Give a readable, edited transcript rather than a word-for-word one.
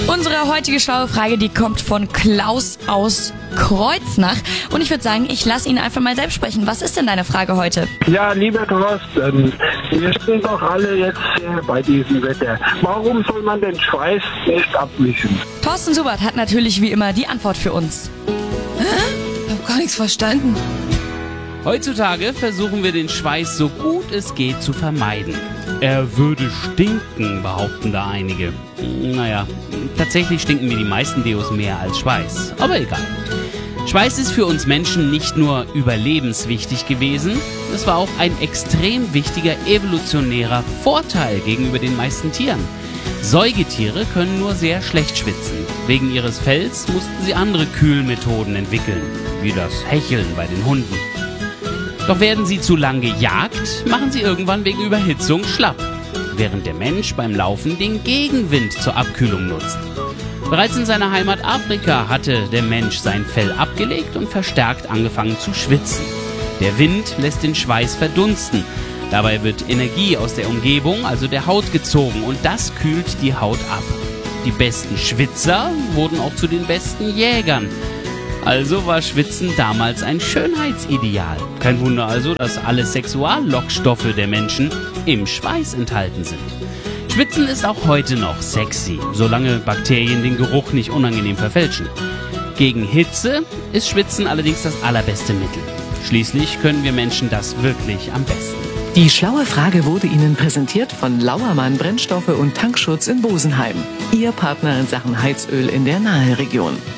Unsere heutige schlaue Frage, die kommt von Klaus aus Kreuznach. Und ich würde sagen, ich lasse ihn einfach mal selbst sprechen. Was ist denn deine Frage heute? Ja, lieber Thorsten, wir sind doch alle jetzt bei diesem Wetter. Warum soll man den Schweiß nicht abwischen? Thorsten Subert hat natürlich wie immer die Antwort für uns. Ich habe gar nichts verstanden. Heutzutage versuchen wir den Schweiß so gut es geht zu vermeiden. Er würde stinken, behaupten da einige. Naja, tatsächlich stinken mir die meisten Deos mehr als Schweiß. Aber egal. Schweiß ist für uns Menschen nicht nur überlebenswichtig gewesen, es war auch ein extrem wichtiger evolutionärer Vorteil gegenüber den meisten Tieren. Säugetiere können nur sehr schlecht schwitzen. Wegen ihres Fells mussten sie andere Kühlmethoden entwickeln, wie das Hecheln bei den Hunden. Doch werden sie zu lang gejagt, machen sie irgendwann wegen Überhitzung schlapp, während der Mensch beim Laufen den Gegenwind zur Abkühlung nutzt. Bereits in seiner Heimat Afrika hatte der Mensch sein Fell abgelegt und verstärkt angefangen zu schwitzen. Der Wind lässt den Schweiß verdunsten. Dabei wird Energie aus der Umgebung, also der Haut, gezogen und das kühlt die Haut ab. Die besten Schwitzer wurden auch zu den besten Jägern. Also war Schwitzen damals ein Schönheitsideal. Kein Wunder also, dass alle Sexuallockstoffe der Menschen im Schweiß enthalten sind. Schwitzen ist auch heute noch sexy, solange Bakterien den Geruch nicht unangenehm verfälschen. Gegen Hitze ist Schwitzen allerdings das allerbeste Mittel. Schließlich können wir Menschen das wirklich am besten. Die schlaue Frage wurde Ihnen präsentiert von Lauermann Brennstoffe und Tankschutz in Bosenheim. Ihr Partner in Sachen Heizöl in der Naheregion.